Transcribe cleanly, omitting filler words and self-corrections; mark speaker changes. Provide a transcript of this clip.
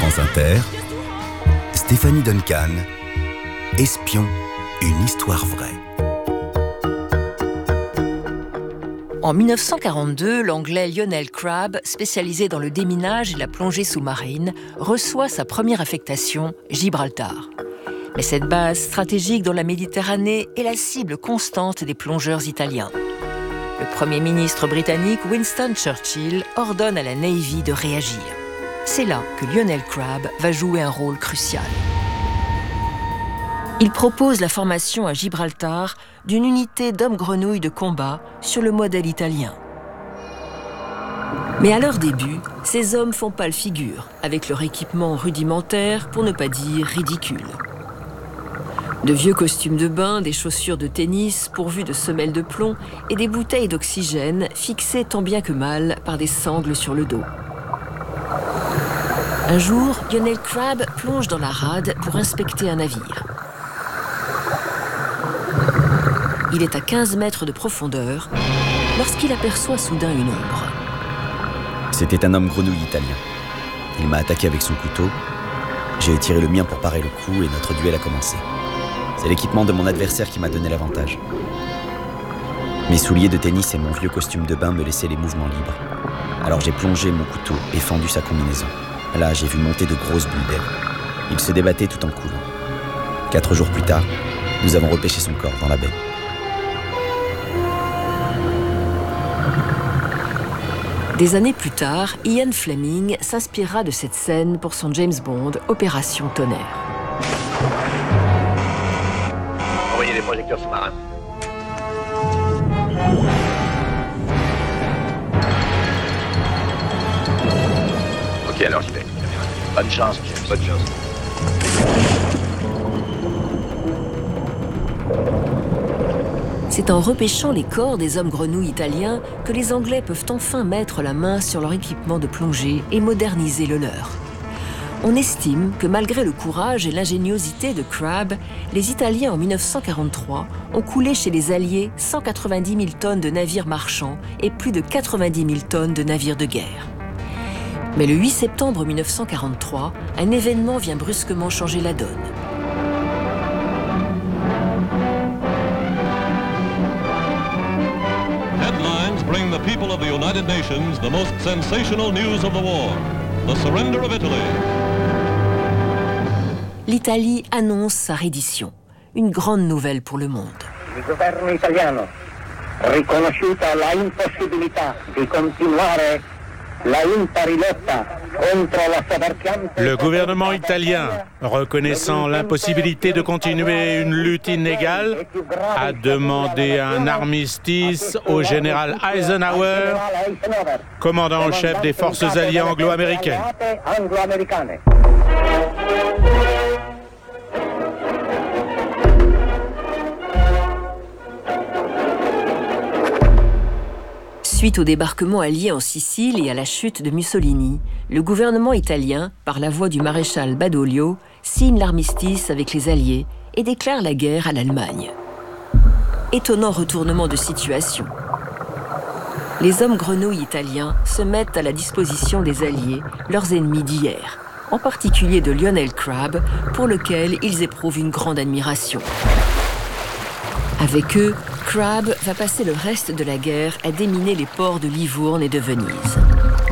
Speaker 1: France Inter, Stéphanie Duncan, Espion, une histoire vraie.
Speaker 2: En 1942, l'Anglais Lionel Crabb, spécialisé dans le déminage et la plongée sous-marine, reçoit sa première affectation, Gibraltar. Mais cette base stratégique dans la Méditerranée est la cible constante des plongeurs italiens. Le Premier ministre britannique Winston Churchill ordonne à la Navy de réagir. C'est là que Lionel Crabb va jouer un rôle crucial. Il propose la formation à Gibraltar d'une unité d'hommes-grenouilles de combat sur le modèle italien. Mais à leur début, ces hommes font pâle figure, avec leur équipement rudimentaire, pour ne pas dire ridicule. De vieux costumes de bain, des chaussures de tennis pourvues de semelles de plomb et des bouteilles d'oxygène fixées tant bien que mal par des sangles sur le dos. Un jour, Lionel Crabb plonge dans la rade pour inspecter un navire. Il est à 15 mètres de profondeur lorsqu'il aperçoit soudain une ombre.
Speaker 3: C'était un homme grenouille italien. Il m'a attaqué avec son couteau. J'ai tiré le mien pour parer le coup et notre duel a commencé. C'est l'équipement de mon adversaire qui m'a donné l'avantage. Mes souliers de tennis et mon vieux costume de bain me laissaient les mouvements libres. Alors j'ai plongé mon couteau et fendu sa combinaison. Là, j'ai vu monter de grosses bulles d'air. Il se débattait tout en coulant. 4 jours plus tard, nous avons repêché son corps dans la baie.
Speaker 2: Des années plus tard, Ian Fleming s'inspirera de cette scène pour son James Bond, Opération Tonnerre.
Speaker 4: Envoyez les projecteurs sous-marins. Ok, alors j'y vais. Bonne chance, monsieur. Bonne chance.
Speaker 2: C'est en repêchant les corps des hommes grenouilles italiens que les Anglais peuvent enfin mettre la main sur leur équipement de plongée et moderniser le leur. On estime que malgré le courage et l'ingéniosité de Crabb, les Italiens en 1943 ont coulé chez les Alliés 190 000 tonnes de navires marchands et plus de 90 000 tonnes de navires de guerre. Mais le 8 septembre 1943, un événement vient brusquement changer la donne.
Speaker 5: Headlines bring the people of the United Nations the most sensational news of the war, the surrender of Italy.
Speaker 2: L'Italie annonce sa reddition, une grande nouvelle pour le monde.
Speaker 6: Il governo italiano, riconosciuta la impossibilità di continuare la impari lotta contro la soverchiante.
Speaker 7: Le gouvernement italien, reconnaissant l'impossibilité de continuer une lutte inégale, a demandé un armistice au général Eisenhower, commandant en chef des forces alliées anglo-américaines.
Speaker 2: Suite au débarquement allié en Sicile et à la chute de Mussolini, le gouvernement italien, par la voix du maréchal Badoglio, signe l'armistice avec les Alliés et déclare la guerre à l'Allemagne. Étonnant retournement de situation. Les hommes grenouilles italiens se mettent à la disposition des Alliés, leurs ennemis d'hier, en particulier de Lionel Crabb, pour lequel ils éprouvent une grande admiration. Avec eux, Crabb va passer le reste de la guerre à déminer les ports de Livourne et de Venise.